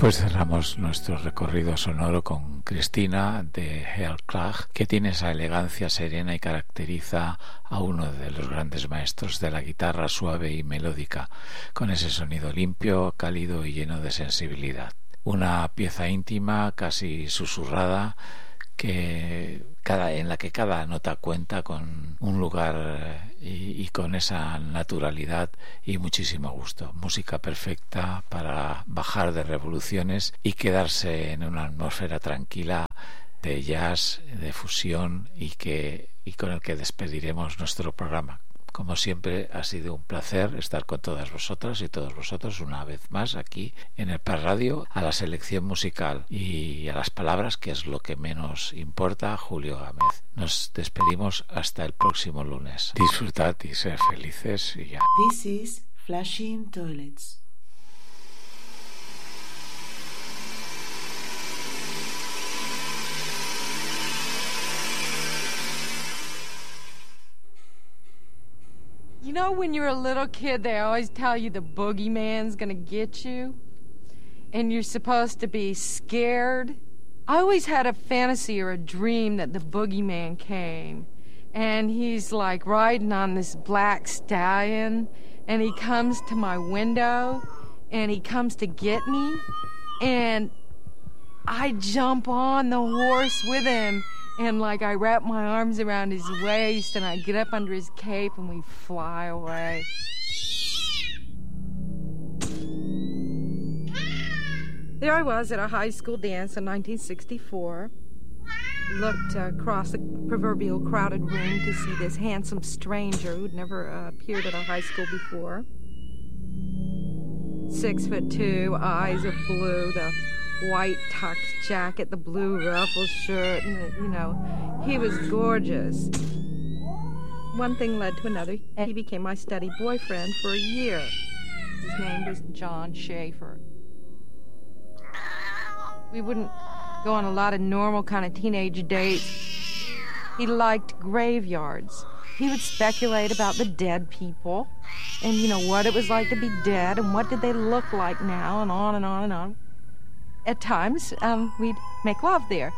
Pues cerramos nuestro recorrido sonoro con Cristina de Earl Clark, que tiene esa elegancia serena y caracteriza a uno de los grandes maestros de la guitarra suave y melódica, con ese sonido limpio, cálido y lleno de sensibilidad. Una pieza íntima, casi susurrada, en la que cada nota cuenta con un lugar y con esa naturalidad y muchísimo gusto. Música perfecta para bajar de revoluciones y quedarse en una atmósfera tranquila de jazz, de fusión y con el que despediremos nuestro programa. Como siempre, ha sido un placer estar con todas vosotras y todos vosotros una vez más aquí en el Par Radio, a la selección musical y a las palabras, que es lo que menos importa, Julio Gámez. Nos despedimos hasta el próximo lunes. Disfrutad y ser felices y ya. This is Flushing Toilets. You know, when you're a little kid, they always tell you the boogeyman's gonna get you, and you're supposed to be scared. I always had a fantasy or a dream that the boogeyman came, and he's like riding on this black stallion, and he comes to my window, and he comes to get me, and I jump on the horse with him, and like I wrap my arms around his waist and I get up under his cape and we fly away. There I was at a high school dance in 1964. Looked across the proverbial crowded room to see this handsome stranger who'd never appeared at a high school before. 6'2", eyes of blue, the white tux jacket, the blue ruffle shirt, and, he was gorgeous. One thing led to another, and he became my steady boyfriend for a year. His name was John Schaefer. We wouldn't go on a lot of normal kind of teenage dates. He liked graveyards. He would speculate about the dead people and, what it was like to be dead and what did they look like now, and on and on and on. At times, we'd make love there.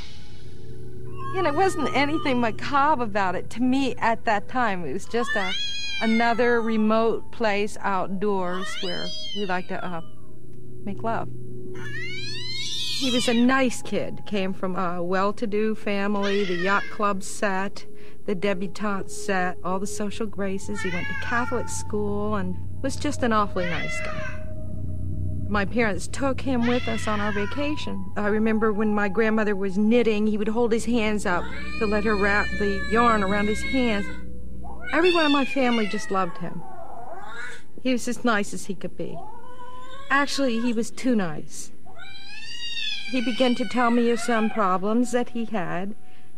It wasn't anything macabre about it. To me, at that time, it was just another remote place outdoors where we liked to make love. He was a nice kid, came from a well-to-do family, the yacht club set, the debutante set, all the social graces. He went to Catholic school and was just an awfully nice guy. My parents took him with us on our vacation. I remember when my grandmother was knitting, he would hold his hands up to let her wrap the yarn around his hands. Everyone in my family just loved him. He was as nice as he could be. Actually, he was too nice. He began to tell me of some problems that he had,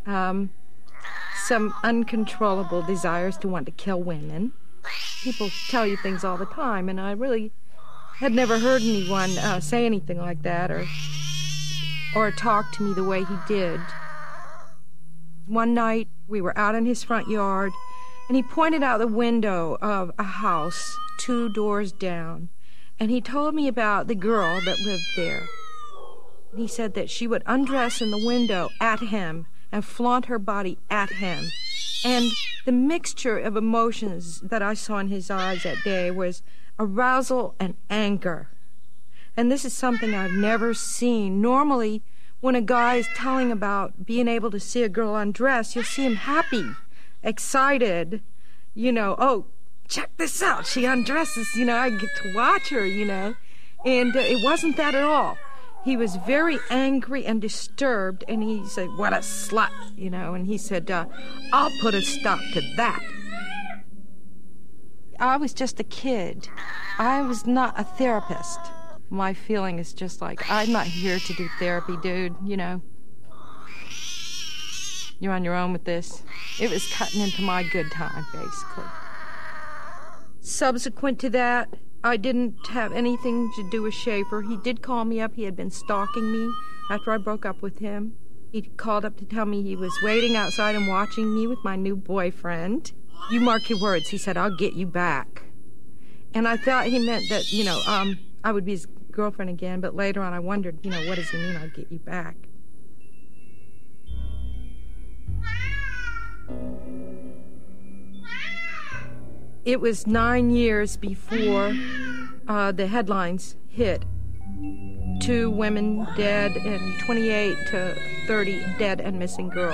some uncontrollable desires to want to kill women. People tell you things all the time, and I really had never heard anyone say anything like that or talk to me the way he did. One night, we were out in his front yard, and he pointed out the window of a house 2 doors down, and he told me about the girl that lived there. He said that she would undress in the window at him and flaunt her body at him. And the mixture of emotions that I saw in his eyes that day was arousal and anger. And this is something I've never seen. Normally, when a guy is telling about being able to see a girl undress, you'll see him happy, excited, oh, check this out, she undresses, I get to watch her, And it wasn't that at all. He was very angry and disturbed, and he said, what a slut, and he said, I'll put a stop to that. I was just a kid. I was not a therapist. My feeling is just like, I'm not here to do therapy, dude, You're on your own with this. It was cutting into my good time, basically. Subsequent to that, I didn't have anything to do with Schaefer. He did call me up. He had been stalking me after I broke up with him. He called up to tell me he was waiting outside and watching me with my new boyfriend. You mark your words. He said, I'll get you back. And I thought he meant that, I would be his girlfriend again, but later on I wondered, what does he mean, I'll get you back? It was 9 years before the headlines hit. 2 women dead and 28 to 30 dead and missing girls.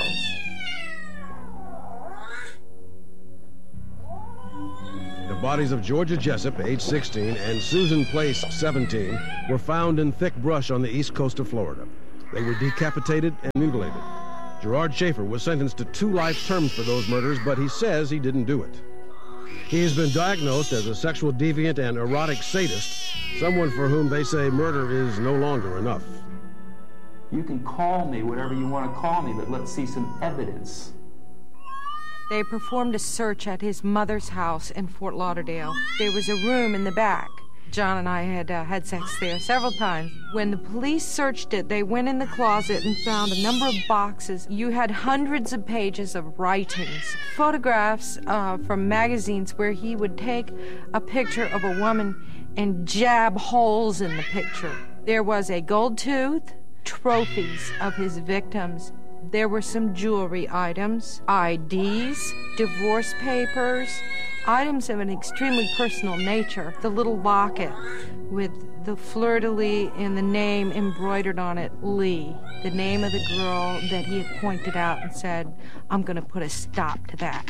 The bodies of Georgia Jessup, age 16, and Susan Place, 17, were found in thick brush on the east coast of Florida. They were decapitated and mutilated. Gerard Schaefer was sentenced to 2 life terms for those murders, but he says he didn't do it. He has been diagnosed as a sexual deviant and erotic sadist, someone for whom they say murder is no longer enough. You can call me whatever you want to call me, but let's see some evidence. They performed a search at his mother's house in Fort Lauderdale. There was a room in the back. John and I had had sex there several times. When the police searched it, they went in the closet and found a number of boxes. You had hundreds of pages of writings, photographs from magazines where he would take a picture of a woman and jab holes in the picture. There was a gold tooth, trophies of his victims. There were some jewelry items, IDs, divorce papers, items of an extremely personal nature. The little locket with the fleur-de-lis and the name embroidered on it, Lee, the name of the girl that he had pointed out and said, I'm going to put a stop to that.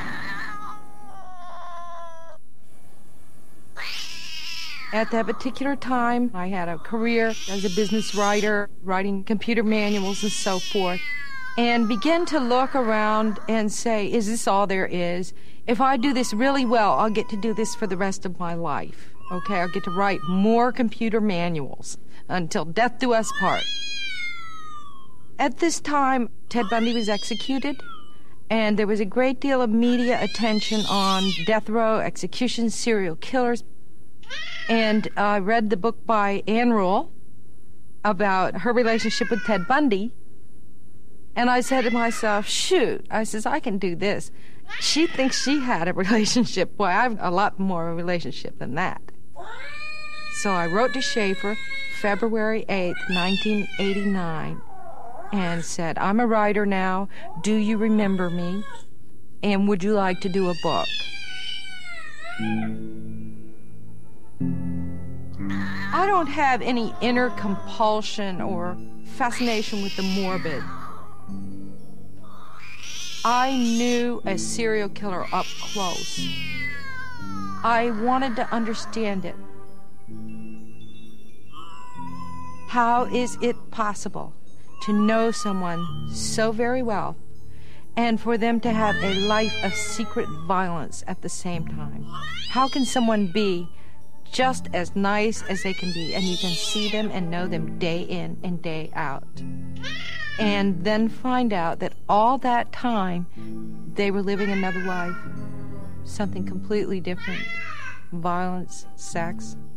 At that particular time, I had a career as a business writer, writing computer manuals and so forth, and began to look around and say, is this all there is? If I do this really well, I'll get to do this for the rest of my life. Okay, I'll get to write more computer manuals until death do us part. At this time, Ted Bundy was executed, and there was a great deal of media attention on death row, executions, serial killers. And I read the book by Ann Rule about her relationship with Ted Bundy. And I said to myself, shoot, I says, I can do this. She thinks she had a relationship. Boy, I have a lot more of a relationship than that. So I wrote to Schaefer February 8th, 1989, and said, I'm a writer now. Do you remember me? And would you like to do a book? I don't have any inner compulsion or fascination with the morbid. I knew a serial killer up close. I wanted to understand it. How is it possible to know someone so very well and for them to have a life of secret violence at the same time? How can someone be just as nice as they can be, and you can see them and know them day in and day out, and then find out that all that time they were living another life, something completely different, violence, sex,